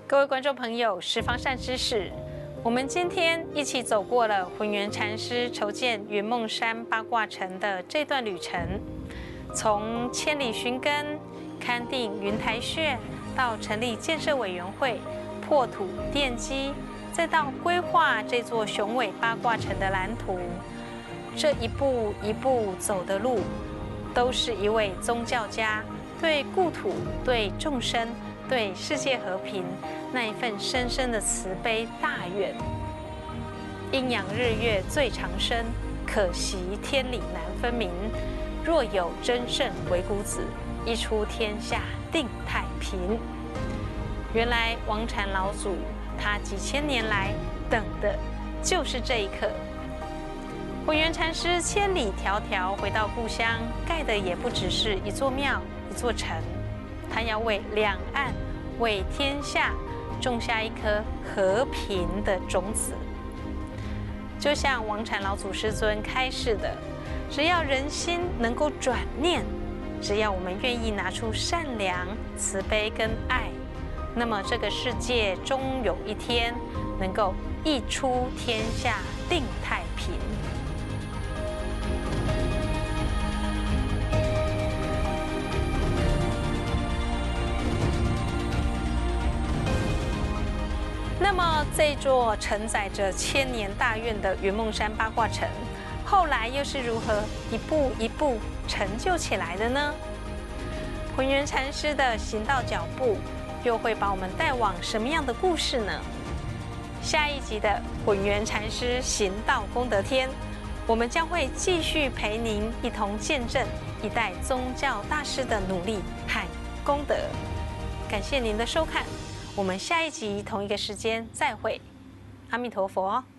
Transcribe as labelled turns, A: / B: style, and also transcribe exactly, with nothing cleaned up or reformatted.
A: 各位观众朋友，十方善知识，我们今天一起走过了混元禅师筹建云梦山八卦城的这段旅程，从千里寻根、勘定云台穴，到成立建设委员会、破土奠基，再到规划这座雄伟八卦城的蓝图，这一步一步走的路，都是一位宗教家对故土、对众生、对世界和平那一份深深的慈悲大愿。阴阳日月最长生，可惜天理难分明。若有真圣鬼谷子，一出天下定太平。原来王禅老祖他几千年来等的就是这一刻。混元禅师千里迢迢回到故乡，盖的也不只是一座庙、一座城，他要为两岸、为天下种下一颗和平的种子。就像王禅老祖师尊开示的，只要人心能够转念，只要我们愿意拿出善良、慈悲跟爱，那么这个世界终有一天能够一出天下定太平。那么这座承载着千年大愿的云梦山八卦城，后来又是如何一步一步成就起来的呢？混元禅师的行道脚步又会把我们带往什么样的故事呢？下一集的混元禅师行道功德天，我们将会继续陪您一同见证一代宗教大师的努力和功德。感谢您的收看，我们下一集同一个时间再会，阿弥陀佛。